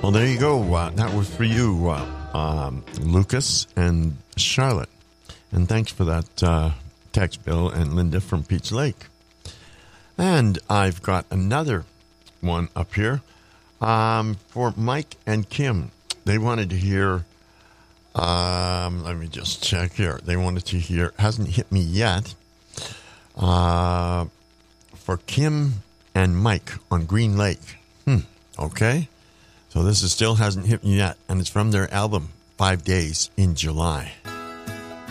Well, there you go. That was for you, Lucas and Charlotte. And thanks for that text, Bill and Linda from Peach Lake. And I've got another one up here for Mike and Kim. They wanted to hear, let me just check here. They wanted to hear Hasn't Hit Me Yet for Kim and Mike on Green Lake. Okay. So this is Still Hasn't Hit Me Yet, and it's from their album, 5 Days in July.